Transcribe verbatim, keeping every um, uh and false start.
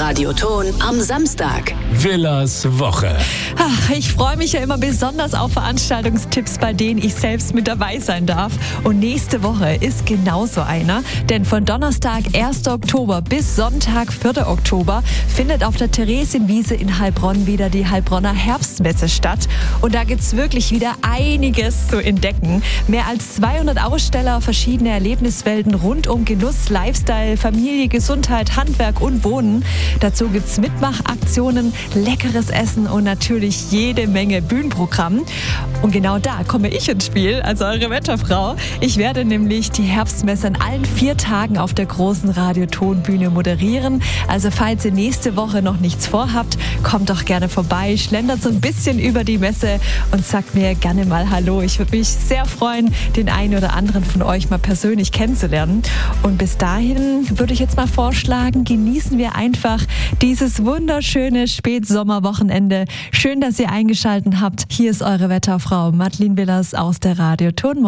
Radioton am Samstag. Villas Woche. Ach, ich freue mich ja immer besonders auf Veranstaltungstipps, bei denen ich selbst mit dabei sein darf. Und nächste Woche ist genauso einer. Denn von Donnerstag, ersten Oktober bis Sonntag, vierten Oktober findet auf der Theresienwiese in Heilbronn wieder die Heilbronner Herbstmesse statt. Und da gibt's wirklich wieder einiges zu entdecken. Mehr als zweihundert Aussteller, verschiedene Erlebniswelten rund um Genuss, Lifestyle, Familie, Gesundheit, Handwerk und Wohnen. Dazu gibt's Mitmachaktionen, leckeres Essen und natürlich jede Menge Bühnenprogramm. Und genau da komme ich ins Spiel, also eure Wetterfrau. Ich werde nämlich die Herbstmesse an allen vier Tagen auf der großen Radiotonbühne moderieren. Also falls ihr nächste Woche noch nichts vorhabt, kommt doch gerne vorbei, schlendert so ein bisschen über die Messe und sagt mir gerne mal Hallo. Ich würde mich sehr freuen, den einen oder anderen von euch mal persönlich kennenzulernen. Und bis dahin würde ich jetzt mal vorschlagen, genießen wir einfach dieses wunderschöne Spätsommerwochenende. Schön, dass ihr eingeschaltet habt. Hier ist eure Wetterfrau Madeleine Willers aus der Radioton.